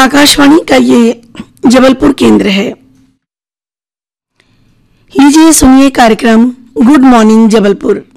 आकाशवाणी का ये जबलपुर केंद्र है। लीजिए सुनिए कार्यक्रम गुड मॉर्निंग जबलपुर।